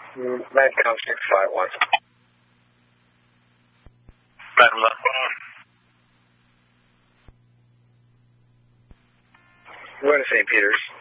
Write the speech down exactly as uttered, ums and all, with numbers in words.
Madcom six five one. Madam left one. We're going to Saint Peter's.